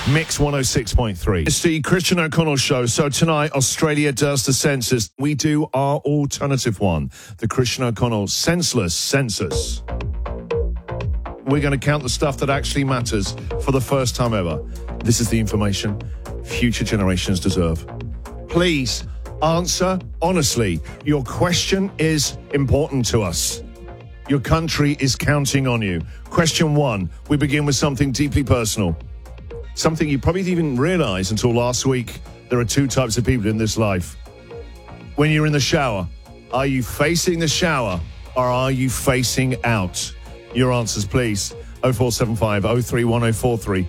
Mix 106.3. It's the Christian O'Connell Show. So tonight, Australia does the census. We do our alternative one, the Christian O'Connell Senseless Census. We're going to count the stuff that actually matters for the first time ever. This is the information future generations deserve. Please answer honestly. Your question is important to us. Your country is counting on you. Question 1, we begin with something deeply personal. Something you probably didn't even realize until last week. There are 2 types of people in this life. When you're in the shower, are you facing the shower or are you facing out? Your answers, please. 0475 031043.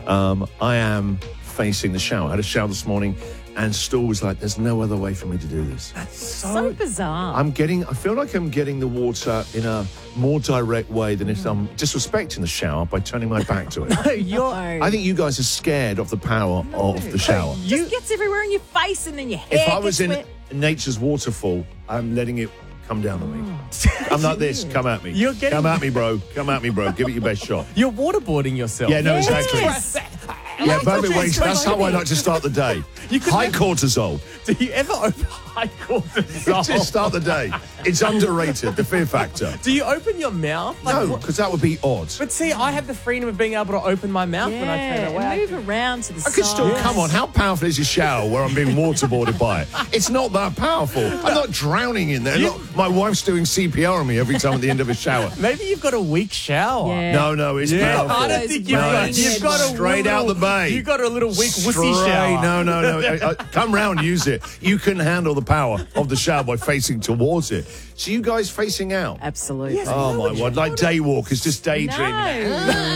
I am facing the shower. I had a shower this morning and Stu was like, there's no other way for me to do this. That's so bizarre. I feel like I'm getting the water in a more direct way than if I'm disrespecting the shower by turning my back to it. I think you guys are scared of the power of the shower. It just gets everywhere in your face and then your hair If I was gets in wet. nature's waterfall, I'm letting it come down on me. I'm like this, come at me. Come at me, bro. Come at me, bro. Give it your best shot. You're waterboarding yourself. Yeah, no, exactly. Yes. Yeah, perfect way. That's how I like to start the day. High cortisol. Do you ever open high cortisol? Just start the day. It's underrated, the fear factor. Do you open your mouth? No, because that would be odd. But see, I have the freedom of being able to open my mouth when I turn away. And move around to the I side. could still, come on, how powerful is your shower where I'm being waterboarded by it? It's not that powerful. I'm not drowning in there. My wife's doing CPR on me every time at the end of a shower. Maybe you've got a weak shower. Yeah. No, it's powerful. I don't think you've got a straight out the bay. You've got a little weak wussy shower. No. Come round, use it. You can handle the power of the shower by facing towards it. So you guys facing out? Absolutely. Yes. Oh, my word. Like daywalkers, just daydreaming.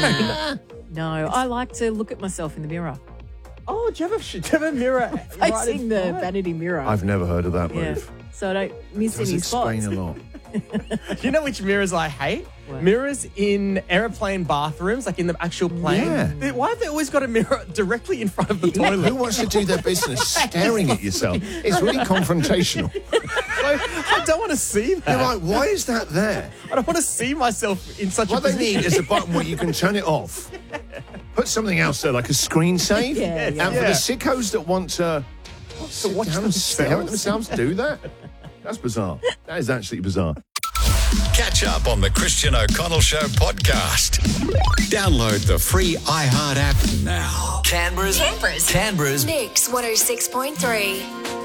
No, I like to look at myself in the mirror. Oh, do you have a mirror? Facing the vanity mirror. I've never heard of that yeah. move. So I don't miss Does any explain spots. a lot. You know which mirrors I hate? What? Mirrors in airplane bathrooms, like in the actual plane. Yeah. Why have they always got a mirror directly in front of the toilet? Who wants to do their business staring at yourself? It's really confrontational. I don't want to see that. You're like, why is that there? I don't want to see myself in such What a they position. need is a button where you can turn it off. Put something else there, like a screen save. Yeah. And for the sickos that want to watch and stare at themselves, do that. That's bizarre. That is actually bizarre. Catch up on the Christian O'Connell Show podcast. Download the free iHeart app now. Canberra's Mix 106.3.